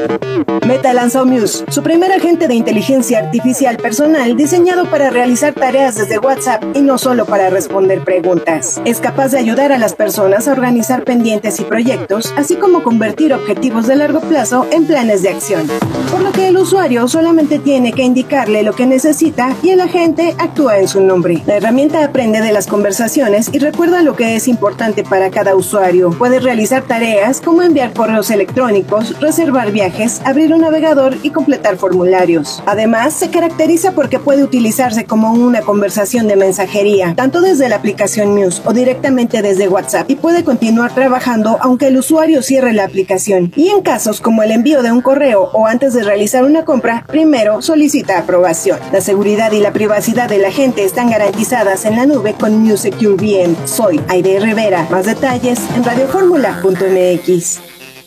Meta lanzó Muse, su primer agente de inteligencia artificial personal diseñado para realizar tareas desde WhatsApp y no solo para responder preguntas. Es capaz de ayudar a las personas a organizar pendientes y proyectos, así como convertir objetivos de largo plazo en planes de acción. Por lo que el usuario solamente tiene que indicarle lo que necesita y el agente actúa en su nombre. La herramienta aprende de las conversaciones y recuerda lo que es importante para cada usuario. Puede realizar tareas como enviar correos electrónicos, reservar viajes, abrir un navegador y completar formularios. Además, se caracteriza porque puede utilizarse como una conversación de mensajería, tanto desde la aplicación Muse o directamente desde WhatsApp, y puede continuar trabajando aunque el usuario cierre la aplicación. Y en casos como el envío de un correo o antes de realizar una compra, primero solicita aprobación. La seguridad y la privacidad de la gente están garantizadas en la nube con Muse Secure VM. Soy Aide Rivera. Más detalles en radioformula.mx.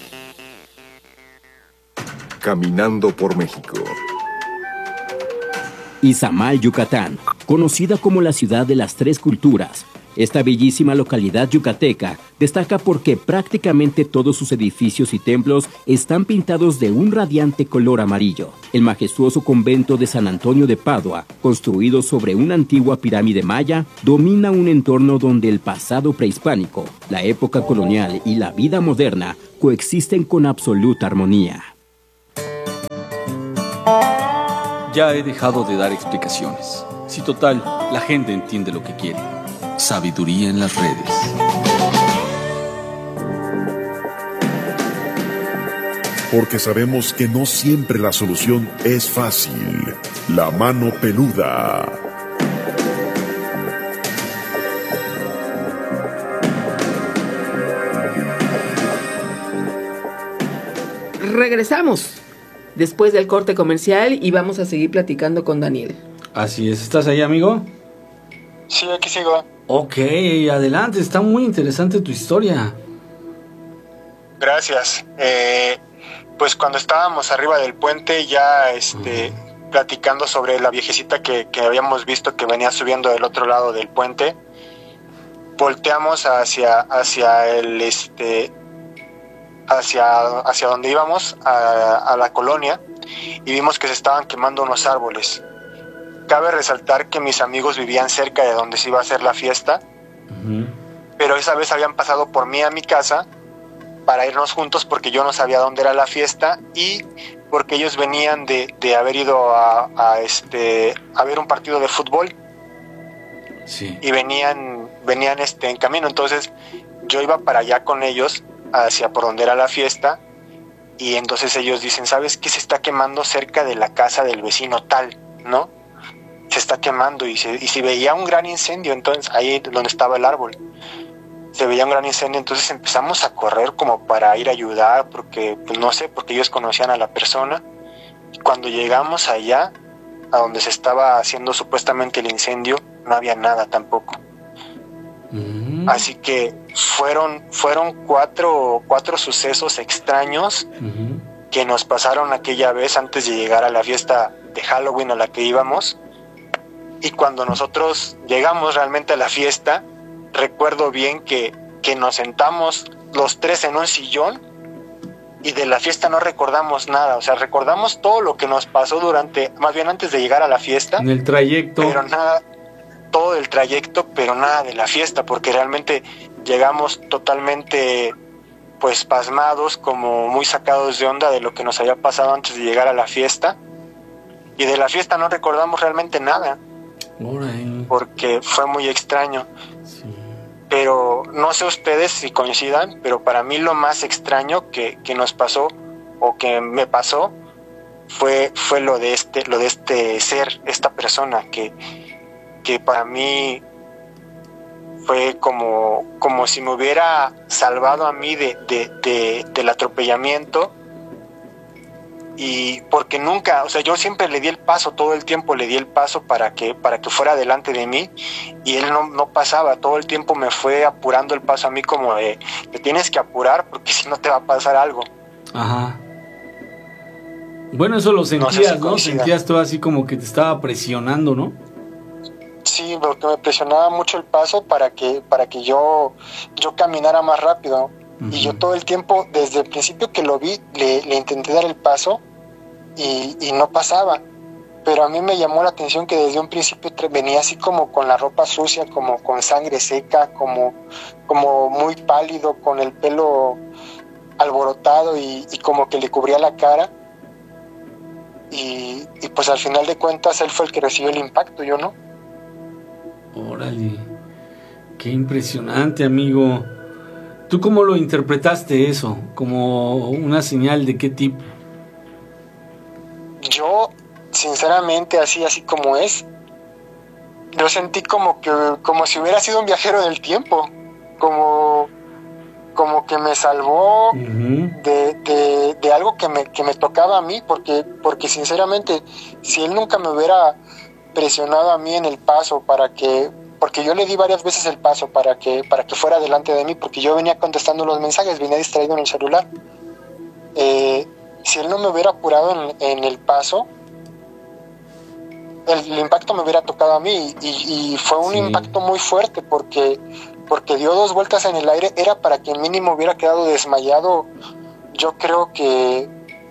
Caminando por México. Izamal, Yucatán, conocida como la ciudad de las tres culturas. Esta bellísima localidad yucateca destaca porque prácticamente todos sus edificios y templos están pintados de un radiante color amarillo. El majestuoso convento de San Antonio de Padua, construido sobre una antigua pirámide maya, domina un entorno donde el pasado prehispánico, la época colonial y la vida moderna coexisten con absoluta armonía. Ya he dejado de dar explicaciones. Si total, la gente entiende lo que quiere. Sabiduría en las redes. Porque sabemos que no siempre la solución es fácil. La mano peluda. Regresamos después del corte comercial y vamos a seguir platicando con Daniel. Así es. ¿Estás ahí, amigo? Sí, aquí sigo. Ok, adelante. Está muy interesante tu historia. Gracias. Pues cuando estábamos arriba del puente ya platicando sobre la viejecita que habíamos visto que venía subiendo del otro lado del puente, volteamos hacia donde íbamos, a la colonia, y vimos que se estaban quemando unos árboles. Cabe resaltar que mis amigos vivían cerca de donde se iba a hacer la fiesta, pero esa vez habían pasado por mí a mi casa para irnos juntos porque yo no sabía dónde era la fiesta y porque ellos venían de haber ido a ver un partido de fútbol. Sí. Y venían en camino. Entonces yo iba para allá con ellos, hacia por donde era la fiesta, y entonces ellos dicen, ¿sabes qué? Se está quemando cerca de la casa del vecino tal, ¿no? Se está quemando y se veía un gran incendio. Entonces ahí donde estaba el árbol se veía un gran incendio. Entonces empezamos a correr como para ir a ayudar porque, pues no sé, porque ellos conocían a la persona. Y cuando llegamos allá a donde se estaba haciendo supuestamente el incendio, no había nada tampoco. Así que fueron cuatro sucesos extraños que nos pasaron aquella vez antes de llegar a la fiesta de Halloween a la que íbamos. Y cuando nosotros llegamos realmente a la fiesta, recuerdo bien que nos sentamos los tres en un sillón y de la fiesta no recordamos nada. O sea, recordamos todo lo que nos pasó más bien antes de llegar a la fiesta. En el trayecto. Pero nada, todo el trayecto, pero nada de la fiesta, porque realmente llegamos totalmente pues pasmados, como muy sacados de onda de lo que nos había pasado antes de llegar a la fiesta. Y de la fiesta no recordamos realmente nada. Porque fue muy extraño. Sí. Pero no sé ustedes si coincidan, pero para mí lo más extraño que nos pasó o que me pasó fue lo de este ser, esta persona que para mí fue como si me hubiera salvado a mí del atropellamiento. Y porque nunca, o sea, yo siempre le di el paso, todo el tiempo le di el paso para que fuera delante de mí, y él no pasaba, todo el tiempo me fue apurando el paso a mí como de, te tienes que apurar porque si no te va a pasar algo. Ajá. Bueno, eso lo sentías, ¿no? Sentías todo así como que te estaba presionando, ¿no? Sí, porque me presionaba mucho el paso para que yo caminara más rápido. Y yo todo el tiempo, desde el principio que lo vi, le intenté dar el paso y no pasaba. Pero a mí me llamó la atención que desde un principio venía así como con la ropa sucia, como con sangre seca, como muy pálido, con el pelo alborotado y como que le cubría la cara. Y pues al final de cuentas él fue el que recibió el impacto, yo no. Órale, qué impresionante, amigo. ¿Tú cómo lo interpretaste eso? ¿Como una señal de qué tipo? Yo, sinceramente, así como es, yo sentí como si hubiera sido un viajero del tiempo, como que me salvó de algo que me tocaba a mí, porque sinceramente, si él nunca me hubiera presionado a mí en el paso porque yo le di varias veces el paso para que fuera delante de mí, porque yo venía contestando los mensajes, venía distraído en el celular. Si él no me hubiera apurado en el paso, el impacto me hubiera tocado a mí, y fue un impacto muy fuerte, porque dio 2 vueltas en el aire. Era para que mínimo hubiera quedado desmayado, yo creo que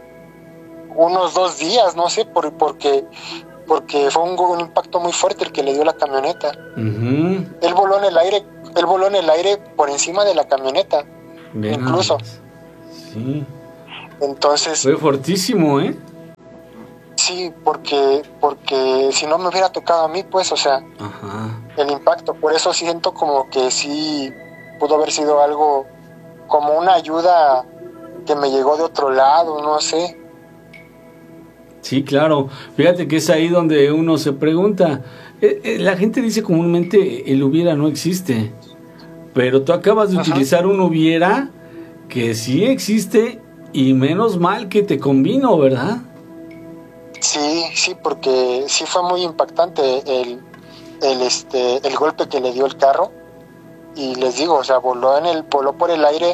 unos 2 días, no sé, porque fue un impacto muy fuerte el que le dio la camioneta. Él voló en el aire por encima de la camioneta. Bien, incluso. Sí. Entonces fue fortísimo, ¿eh? Sí, porque si no me hubiera tocado a mí, pues, o sea, el impacto. Por eso siento como que sí pudo haber sido algo como una ayuda que me llegó de otro lado, no sé. Sí, claro. Fíjate que es ahí donde uno se pregunta. La gente dice comúnmente el hubiera no existe, pero tú acabas de utilizar un hubiera que sí existe, y menos mal que te convino, ¿verdad? Sí, porque sí fue muy impactante el golpe que le dio el carro. Y les digo, o sea, voló por el aire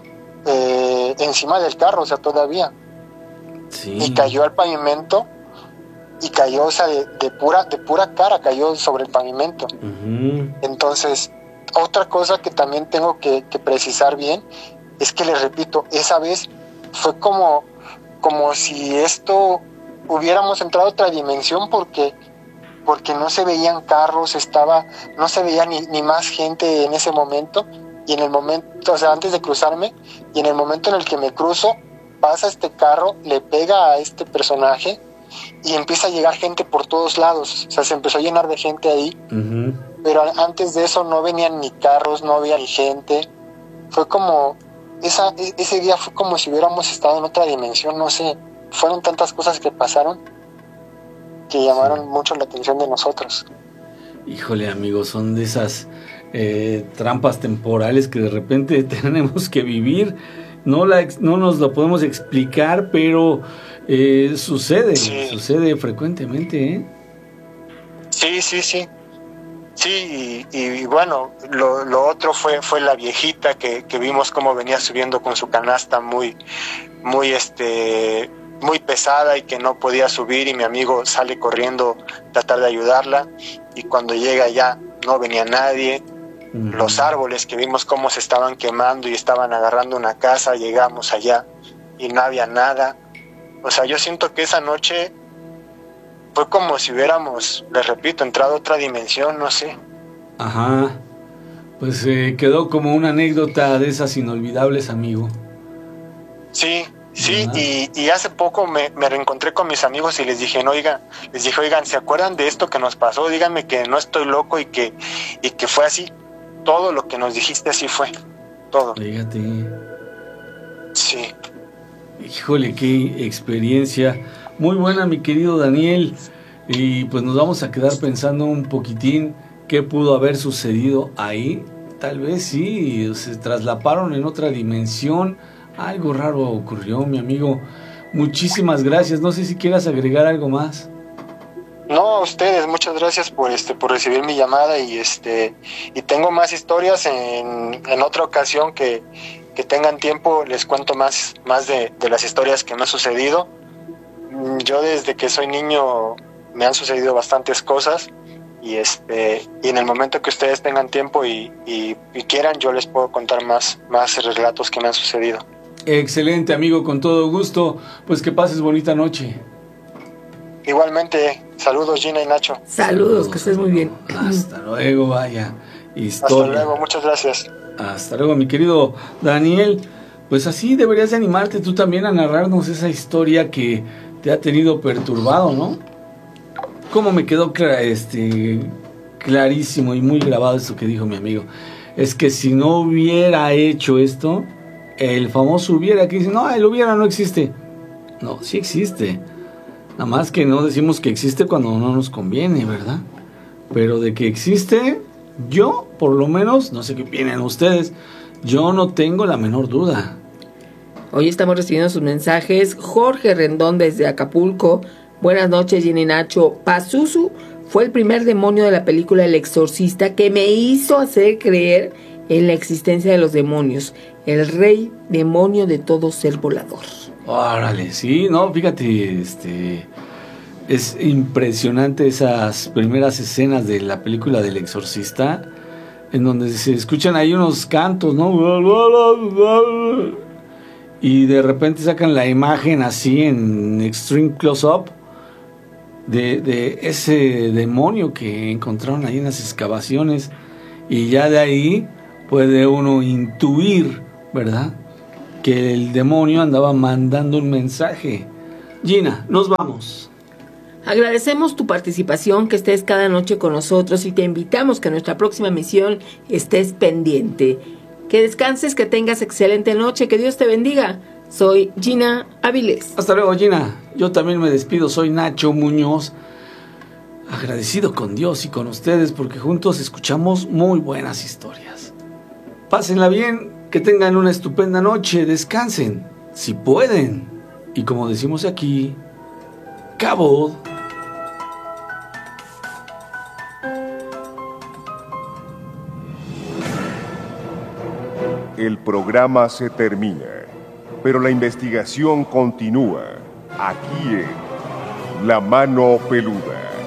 encima del carro, o sea, todavía. Sí. Y cayó al pavimento, y cayó, o sea, de pura cara, cayó sobre el pavimento. Entonces, otra cosa que también tengo que precisar bien es que, les repito, esa vez fue como si hubiéramos entrado a otra dimensión, porque no se veían carros, no se veía ni más gente en ese momento. Y en el momento, o sea, antes de cruzarme, y en el momento en el que me cruzo, pasa este carro, le pega a este personaje y empieza a llegar gente por todos lados. O sea, se empezó a llenar de gente ahí. Pero antes de eso no venían ni carros, no había ni gente. Fue como ese día fue como si hubiéramos estado en otra dimensión, no sé. Fueron tantas cosas que pasaron que llamaron mucho la atención de nosotros. Híjole, amigos, son de esas trampas temporales que de repente tenemos que vivir. No nos lo podemos explicar, pero sucede frecuentemente, ¿eh? Sí. Sí, y bueno, lo otro fue la viejita que vimos cómo venía subiendo con su canasta muy pesada, y que no podía subir, y mi amigo sale corriendo a tratar de ayudarla, y cuando llega ya no venía nadie. Los árboles que vimos cómo se estaban quemando y estaban agarrando una casa, llegamos allá y no había nada. O sea, yo siento que esa noche fue como si hubiéramos, les repito, entrado a otra dimensión, no sé. Pues quedó como una anécdota de esas inolvidables, amigo. Sí, y hace poco me reencontré con mis amigos y les dije, oigan, ¿se acuerdan de esto que nos pasó? Díganme que no estoy loco y que fue así. Todo lo que nos dijiste así fue, todo. Fíjate. Sí. Híjole, qué experiencia. Muy buena, mi querido Daniel. Y pues nos vamos a quedar pensando un poquitín qué pudo haber sucedido ahí. Tal vez sí, se traslaparon en otra dimensión. Algo raro ocurrió, mi amigo. Muchísimas gracias. No sé si quieras agregar algo más. No, a ustedes, muchas gracias por recibir mi llamada, y tengo más historias en otra ocasión que tengan tiempo, les cuento más de las historias que me han sucedido. Yo desde que soy niño me han sucedido bastantes cosas, y en el momento que ustedes tengan tiempo y quieran, yo les puedo contar más relatos que me han sucedido. Excelente, amigo, con todo gusto. Pues que pases bonita noche. Igualmente, saludos Gina y Nacho. Saludos, que estés muy bien. Hasta luego, vaya historia. Hasta luego, muchas gracias. Hasta luego, mi querido Daniel. Pues así deberías de animarte tú también a narrarnos esa historia que te ha tenido perturbado, ¿no? Cómo me quedó clarísimo y muy grabado esto que dijo mi amigo. Es que si no hubiera hecho esto, el famoso hubiera, que dice, no, el hubiera no existe. No, sí existe. Nada más que no decimos que existe cuando no nos conviene, ¿verdad? Pero de que existe, yo, por lo menos, no sé qué opinan ustedes, yo no tengo la menor duda. Hoy estamos recibiendo sus mensajes. Jorge Rendón desde Acapulco. Buenas noches, Gina y Nacho. Pazuzu fue el primer demonio de la película El Exorcista que me hizo hacer creer en la existencia de los demonios. El rey demonio de todo ser volador. Órale, sí, no, fíjate, es impresionante esas primeras escenas de la película del Exorcista, en donde se escuchan ahí unos cantos, ¿no? Y de repente sacan la imagen así en extreme close-up de ese demonio que encontraron ahí en las excavaciones, y ya de ahí puede uno intuir, ¿verdad?, que el demonio andaba mandando un mensaje. Gina, nos vamos. Agradecemos tu participación, que estés cada noche con nosotros, y te invitamos que en nuestra próxima misión estés pendiente. Que descanses, que tengas excelente noche, que Dios te bendiga. Soy Gina Avilés. Hasta luego, Gina. Yo también me despido, soy Nacho Muñoz. Agradecido con Dios y con ustedes porque juntos escuchamos muy buenas historias. Pásenla bien, que tengan una estupenda noche, descansen, si pueden. Y como decimos aquí, Cabo. El programa se termina, pero la investigación continúa aquí en La Mano Peluda.